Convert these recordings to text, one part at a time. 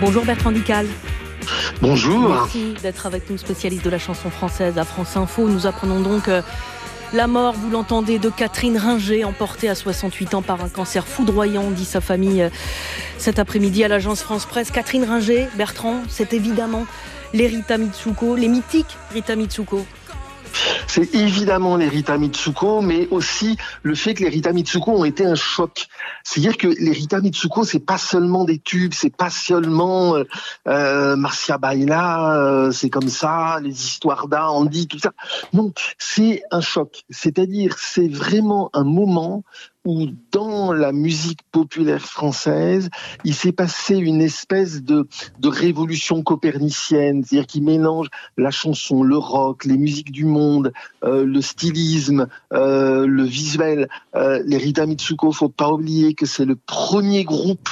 Bonjour Bertrand Dical. Bonjour. Merci d'être avec nous, spécialiste de la chanson française à France Info. Nous apprenons donc la mort, vous l'entendez, de Catherine Ringer, emportée à 68 ans par un cancer foudroyant, dit sa famille cet après-midi à l'agence France Presse. Catherine Ringer, Bertrand, c'est évidemment les Rita Mitsuko, les mythiques Rita Mitsuko. C'est évidemment les Rita Mitsuko, mais aussi le fait que les Rita Mitsuko ont été un choc. C'est-à-dire que les Rita Mitsuko, c'est pas seulement des tubes, c'est pas seulement Marcia Baila, c'est comme ça, les histoires d'Andy, tout ça. Non, c'est un choc. C'est-à-dire, c'est vraiment un moment où dans la musique populaire française, il s'est passé une espèce de révolution copernicienne, c'est-à-dire qui mélange la chanson, le rock, les musiques du monde, le stylisme, le visuel. Les Rita Mitsuko, faut pas oublier que c'est le premier groupe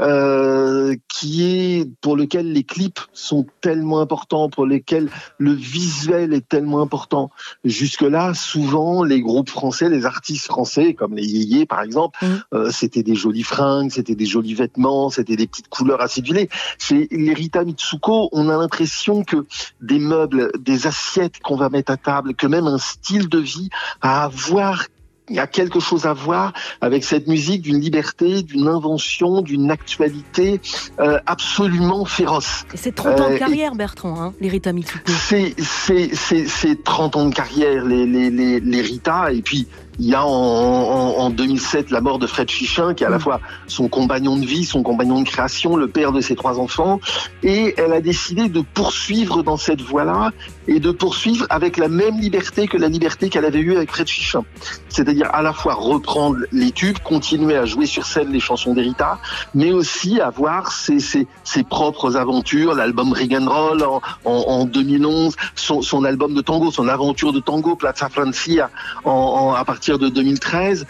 pour lequel les clips sont tellement importants, pour lesquels le visuel est tellement important. Jusque-là, souvent, les groupes français, les artistes français, comme les Yéyés, par exemple, c'était des jolies fringues, c'était des jolis vêtements, c'était des petites couleurs acidulées. Chez les Rita Mitsuko, on a l'impression que des meubles, des assiettes qu'on va mettre à table, que même un style de vie il y a quelque chose à voir avec cette musique d'une liberté, d'une invention, d'une actualité absolument féroce. Et c'est 30 ans de carrière, Bertrand, les Rita Mitsuko. C'est 30 ans de carrière, les Rita, et puis il y a en 2007 la mort de Fred Chichin, qui est à la fois son compagnon de vie, son compagnon de création, le père de ses 3 enfants. Et elle a décidé de poursuivre dans cette voie-là et de poursuivre avec la même liberté que la liberté qu'elle avait eue avec Fred Chichin. C'est-à-dire à la fois reprendre les tubes, continuer à jouer sur scène les chansons d'Erita, mais aussi avoir ses propres aventures, l'album Rig and Roll en 2011, son album de tango, son aventure de tango, Plaza Francia, à partir de 2013,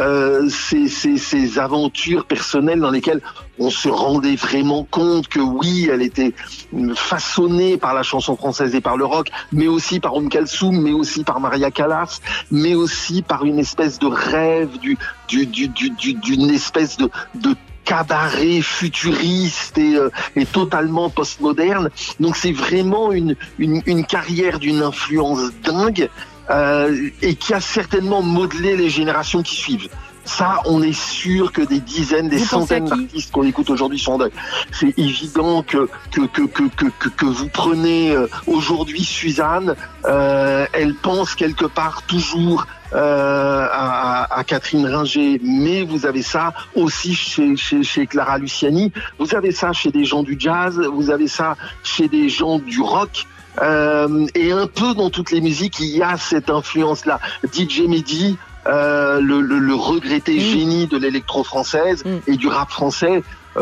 ces aventures personnelles dans lesquelles on se rendait vraiment compte que oui, elle était façonnée par la chanson française et par le rock, mais aussi par Kalsoum, mais aussi par Maria Callas, mais aussi par une espèce de rêve, d'une espèce de cabaret futuriste et totalement postmoderne. Donc c'est vraiment une carrière d'une influence dingue. Et qui a certainement modelé les générations qui suivent. Ça, on est sûr que des dizaines, des centaines d'artistes qu'on écoute aujourd'hui sont en deuil. C'est évident que vous prenez aujourd'hui Suzanne, elle pense quelque part toujours à Catherine Ringer, mais vous avez ça aussi chez Clara Luciani, vous avez ça chez des gens du jazz, vous avez ça chez des gens du rock. Et un peu dans toutes les musiques, il y a cette influence-là. DJ Mehdi, le regretté génie de l'électro-française et du rap français,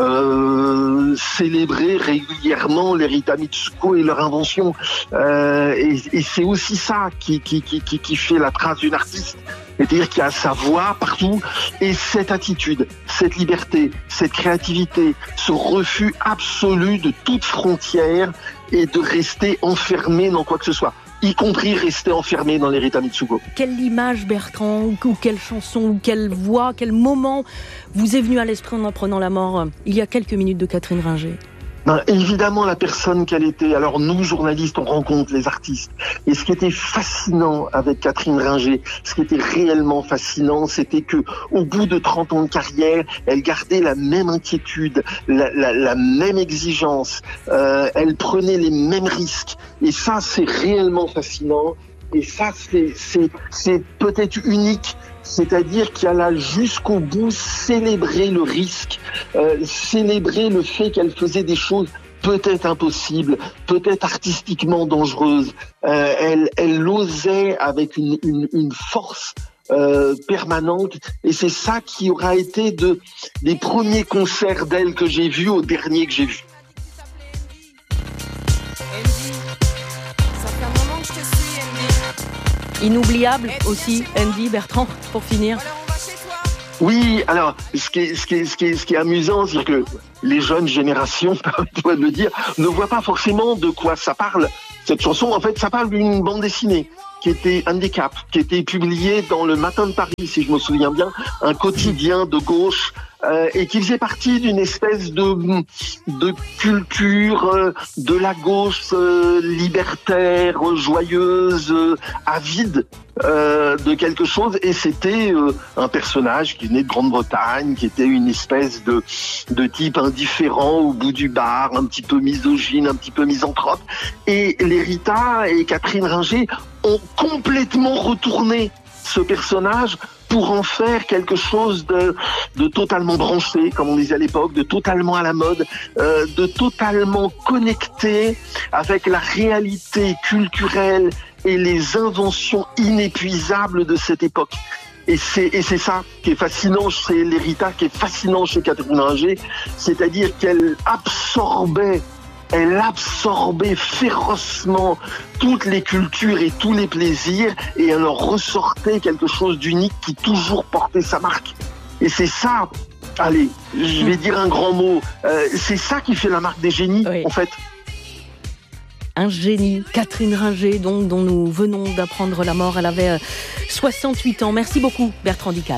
célébrer régulièrement les Rita Mitsuko et leur invention. Et c'est aussi ça qui fait la trace d'une artiste. C'est-à-dire qu'il y a sa voix partout et cette attitude, cette liberté, cette créativité, ce refus absolu de toute frontière et de rester enfermé dans quoi que ce soit, y compris rester enfermé dans les Rita Mitsuko. Quelle image, Bertrand, ou quelle chanson, ou quelle voix, quel moment vous est venu à l'esprit en apprenant la mort il y a quelques minutes de Catherine Ringer? Évidemment, la personne qu'elle était. Alors nous, journalistes, on rencontre les artistes. Et ce qui était fascinant avec Catherine Ringer, ce qui était réellement fascinant, c'était que au bout de 30 ans de carrière, elle gardait la même inquiétude, la même exigence. Elle prenait les mêmes risques. Et ça, c'est réellement fascinant. Et ça, c'est peut-être unique. C'est-à-dire qu'elle a jusqu'au bout célébré le risque, célébré le fait qu'elle faisait des choses peut-être impossibles, peut-être artistiquement dangereuses. Elle osait avec une force permanente, et c'est ça qui aura été des premiers concerts d'elle que j'ai vus au dernier que j'ai vu. Inoubliable aussi, Andy, Bertrand, pour finir. Oui, alors, ce qui est amusant, c'est que les jeunes générations, permettez-moi de le dire, ne voient pas forcément de quoi ça parle. Cette chanson, en fait, ça parle d'une bande dessinée qui était Handicap, qui était publiée dans le Matin de Paris, si je me souviens bien, un quotidien de gauche et qui faisait partie d'une espèce de culture de la gauche libertaire, joyeuse, avide de quelque chose. Et c'était un personnage qui venait de Grande-Bretagne, qui était une espèce de type indifférent au bout du bar, un petit peu misogyne, un petit peu misanthrope. Et les Rita et Catherine Ringer ont complètement retourné ce personnage pour en faire quelque chose de totalement branché, comme on disait à l'époque, de totalement à la mode, de totalement connecté avec la réalité culturelle et les inventions inépuisables de cette époque. Et c'est ça qui est fascinant chez les Rita, qui est fascinant chez Catherine Ringer, c'est-à-dire qu'elle absorbait férocement toutes les cultures et tous les plaisirs, et elle en ressortait quelque chose d'unique qui toujours portait sa marque. Et c'est ça, allez, je vais dire un grand mot, c'est ça qui fait la marque des génies, en fait. Un génie, Catherine Ringer, donc, dont nous venons d'apprendre la mort. Elle avait 68 ans. Merci beaucoup, Bertrand Dical.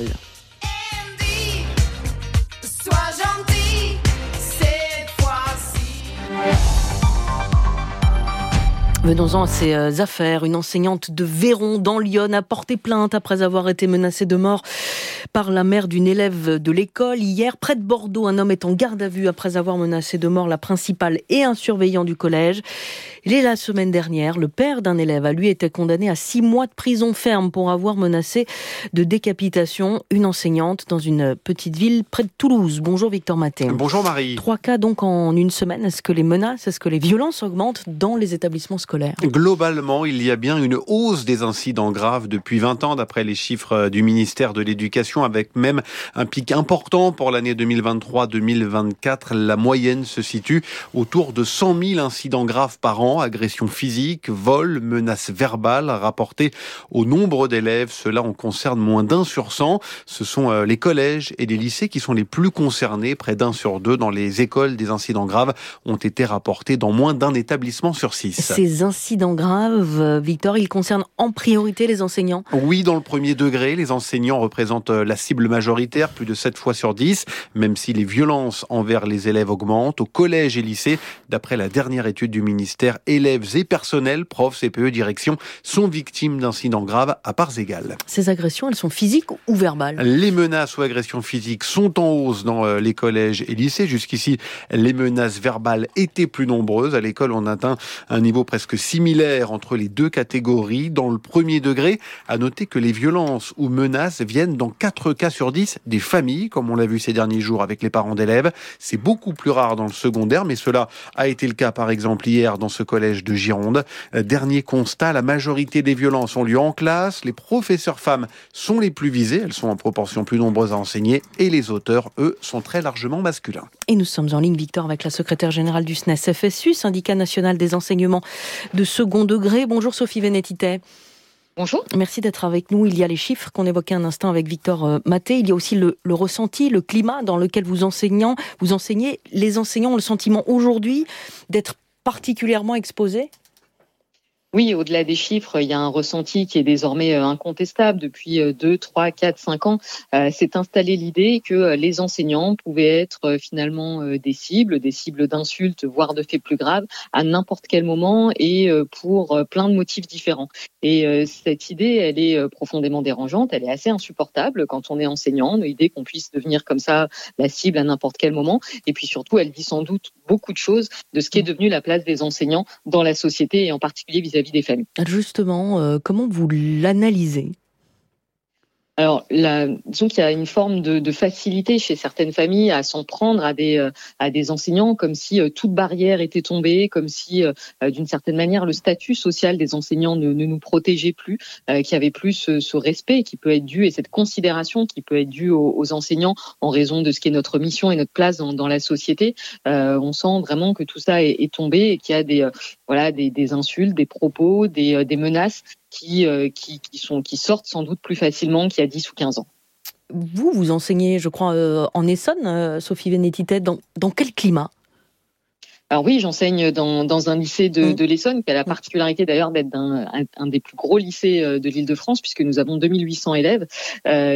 Venons-en à ces affaires. Une enseignante de Véron, dans l'Yonne, a porté plainte après avoir été menacée de mort par la mère d'une élève de l'école. Hier, près de Bordeaux, un homme est en garde à vue après avoir menacé de mort la principale et un surveillant du collège. Et la semaine dernière, le père d'un élève a lui été condamné à 6 mois de prison ferme pour avoir menacé de décapitation une enseignante dans une petite ville près de Toulouse. Bonjour Victor Maté. Bonjour Marie. 3 cas donc en une semaine. Est-ce que les menaces, est-ce que les violences augmentent dans les établissements scolaires ? Globalement, il y a bien une hausse des incidents graves depuis 20 ans, d'après les chiffres du ministère de l'Éducation, avec même un pic important pour l'année 2023-2024. La moyenne se situe autour de 100 000 incidents graves par an, agressions physiques, vols, menaces verbales rapportées au nombre d'élèves. Cela en concerne moins d'1 sur 100. Ce sont les collèges et les lycées qui sont les plus concernés. Près d'1 sur 2 dans les écoles, des incidents graves ont été rapportés dans moins d'1 établissement sur 6. Ces incidents graves, Victor, ils concernent en priorité les enseignants ? Oui, dans le premier degré, les enseignants représentent la cible majoritaire, plus de 7 fois sur 10, même si les violences envers les élèves augmentent. Au collège et lycée, d'après la dernière étude du ministère, élèves et personnels, profs, CPE, direction, sont victimes d'incidents graves à parts égales. Ces agressions, elles sont physiques ou verbales ? Les menaces ou agressions physiques sont en hausse dans les collèges et lycées. Jusqu'ici, les menaces verbales étaient plus nombreuses. À l'école, on atteint un niveau presque similaire entre les deux catégories. Dans le premier degré, à noter que les violences ou menaces viennent dans 4 cas sur 10 des familles, comme on l'a vu ces derniers jours avec les parents d'élèves. C'est beaucoup plus rare dans le secondaire, mais cela a été le cas par exemple hier dans ce collège de Gironde. Dernier constat, la majorité des violences ont lieu en classe. Les professeurs femmes sont les plus visées, elles sont en proportion plus nombreuses à enseigner, et les auteurs, eux, sont très largement masculins. Et nous sommes en ligne, Victor, avec la secrétaire générale du SNES-FSU, syndicat national des enseignements de second degré. Bonjour Sophie Vénétité. Bonjour. Merci d'être avec nous. Il y a les chiffres qu'on évoquait un instant avec Victor Maté. Il y a aussi le ressenti, le climat dans lequel vous enseignez. Les enseignants ont le sentiment aujourd'hui d'être particulièrement exposés ? Oui, au-delà des chiffres, il y a un ressenti qui est désormais incontestable. Depuis 2, 3, 4, 5 ans, s'est installée l'idée que les enseignants pouvaient être finalement des cibles d'insultes, voire de faits plus graves, à n'importe quel moment et pour plein de motifs différents. Et cette idée, elle est profondément dérangeante, elle est assez insupportable quand on est enseignant, l'idée qu'on puisse devenir comme ça la cible à n'importe quel moment. Et puis surtout, elle dit sans doute beaucoup de choses de ce qui est devenu la place des enseignants dans la société et en particulier vis-à-vis des familles. Justement, comment vous l'analysez ? Alors, disons qu'il y a une forme de facilité chez certaines familles à s'en prendre à des enseignants, comme si toute barrière était tombée, comme si, d'une certaine manière, le statut social des enseignants ne nous protégeait plus, qu'il y avait plus ce respect qui peut être dû et cette considération qui peut être due aux enseignants en raison de ce qui est notre mission et notre place dans la société. On sent vraiment que tout ça est tombé et qu'il y a des insultes, des propos, des menaces qui sortent sans doute plus facilement qu'il y a 10 ou 15 ans. Vous enseignez, je crois, en Essonne, Sophie Vénétité, dans quel climat ? Alors oui, j'enseigne dans un lycée de l'Essonne, qui a la particularité d'ailleurs d'être un des plus gros lycées de l'Île-de-France, puisque nous avons 2800 élèves.